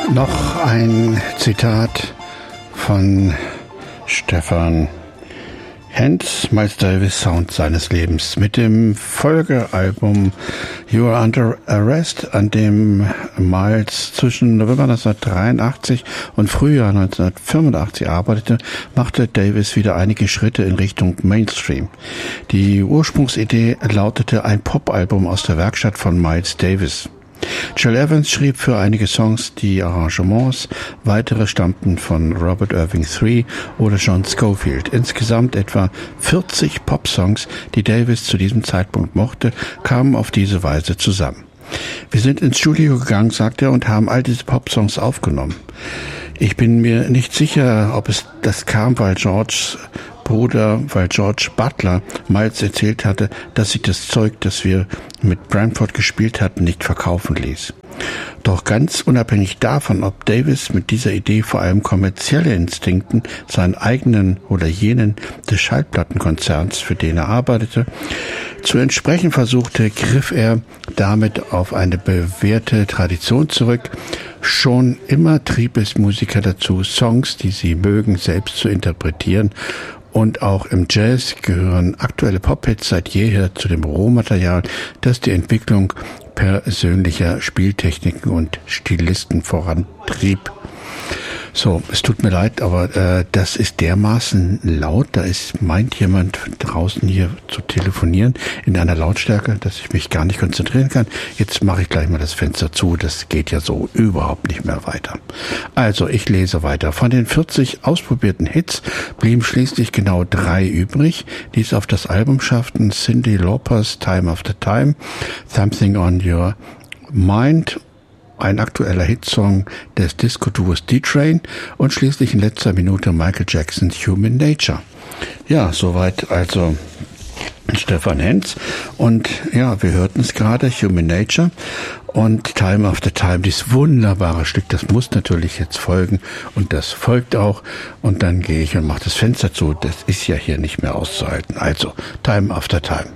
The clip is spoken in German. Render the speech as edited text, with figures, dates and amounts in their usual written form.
Noch ein Zitat von Stefan Hens, Miles Davis Sound seines Lebens. Mit dem Folgealbum You Are Under Arrest, an dem Miles zwischen November 1983 und Frühjahr 1985 arbeitete, machte Davis wieder einige Schritte in Richtung Mainstream. Die Ursprungsidee lautete ein Popalbum aus der Werkstatt von Miles Davis. Gil Evans schrieb für einige Songs die Arrangements, weitere stammten von Robert Irving III oder John Scofield. Insgesamt etwa 40 Popsongs, die Davis zu diesem Zeitpunkt mochte, kamen auf diese Weise zusammen. Wir sind ins Studio gegangen, sagt er, und haben all diese Popsongs aufgenommen. Ich bin mir nicht sicher, ob das kam, weil George Butler Miles erzählt hatte, dass sich das Zeug, das wir mit Branford gespielt hatten, nicht verkaufen ließ. Doch ganz unabhängig davon, ob Davis mit dieser Idee vor allem kommerzielle Instinkten, seinen eigenen oder jenen des Schallplattenkonzerns, für den er arbeitete, zu entsprechen versuchte, griff er damit auf eine bewährte Tradition zurück. Schon immer trieb es Musiker dazu, Songs, die sie mögen, selbst zu interpretieren. Und auch im Jazz gehören aktuelle Pop-Hits seit jeher zu dem Rohmaterial, das die Entwicklung persönlicher Spieltechniken und Stilisten vorantrieb. So, es tut mir leid, aber das ist dermaßen laut, meint jemand draußen hier zu telefonieren in einer Lautstärke, dass ich mich gar nicht konzentrieren kann. Jetzt mache ich gleich mal das Fenster zu, das geht ja so überhaupt nicht mehr weiter. Also, ich lese weiter. Von den 40 ausprobierten Hits blieben schließlich genau 3 übrig, die es auf das Album schafften: Cyndi Laupers Time After Time, Something on Your Mind, ein aktueller Hitsong des Disco-Duos D-Train und schließlich in letzter Minute Michael Jacksons Human Nature. Ja, soweit also Stefan Hens. Und ja, wir hörten es gerade, Human Nature und Time After Time, dieses wunderbare Stück, das muss natürlich jetzt folgen und das folgt auch. Und dann gehe ich und mache das Fenster zu. Das ist ja hier nicht mehr auszuhalten. Also, Time After Time.